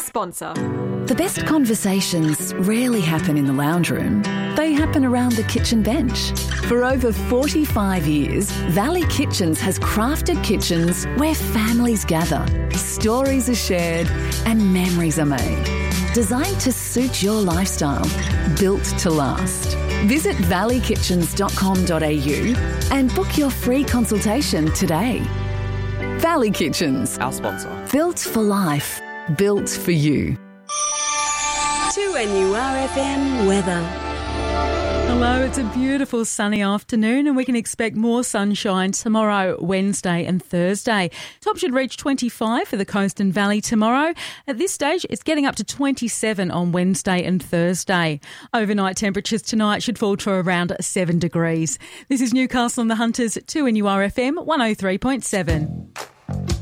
sponsor. The best conversations rarely happen in the lounge room. They happen around the kitchen bench. For over 45 years, Valley Kitchens has crafted kitchens where families gather, stories are shared, and memories are made. Designed to suit your lifestyle, built to last. Visit valleykitchens.com.au and book your free consultation today. Valley Kitchens. Our sponsor. Built for life. Built for you. 2NURFM weather. Hello, it's a beautiful sunny afternoon and we can expect more sunshine tomorrow, Wednesday and Thursday. Top should reach 25 for the coast and valley tomorrow. At this stage, it's getting up to 27 on Wednesday and Thursday. Overnight temperatures tonight should fall to around 7 degrees. This is Newcastle and the Hunters, 2NURFM 103.7.